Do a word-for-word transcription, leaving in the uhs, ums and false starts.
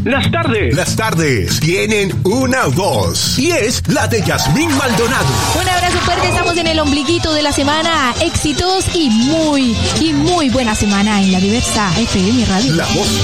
Las tardes. Las tardes tienen una voz y es la de Yasmín Maldonado. Un abrazo fuerte, estamos en el ombliguito de la semana. Éxitos y muy, y muy buena semana en la Diversa F M Radio. La voz